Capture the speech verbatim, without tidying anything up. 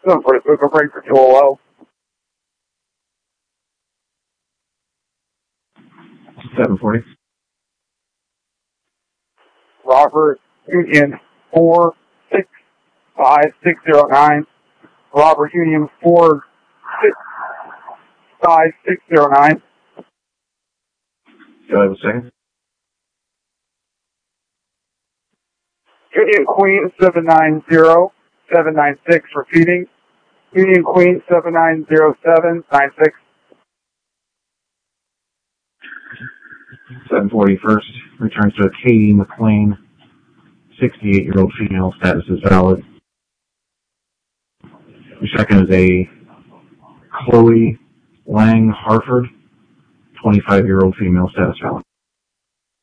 seven forty, go break for two oh seven forty. Robert Union four six five six zero nine. Robert Union four six five six zero nine. Do I have a second? Union Queen seven nine zero seven nine six, repeating. Union Queen seven nine zero seven nine six. seven forty first returns to a Katie McLean, sixty-eight-year-old female, status is valid. The second is a Chloe Lang Harford, twenty-five-year-old female, status valid.